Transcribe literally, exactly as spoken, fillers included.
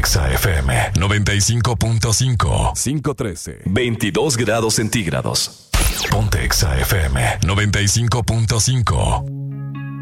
Exa F M noventa y cinco punto cinco. cinco trece. veintidós grados centígrados. Ponte Exa F M noventa y cinco punto cinco.